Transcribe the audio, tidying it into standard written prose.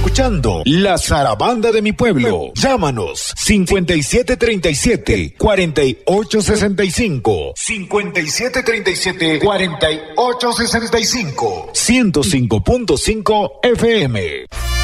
escuchando La Zarabanda de mi pueblo. Llámanos 5737-4865. 5737-4865. 105.5 FM.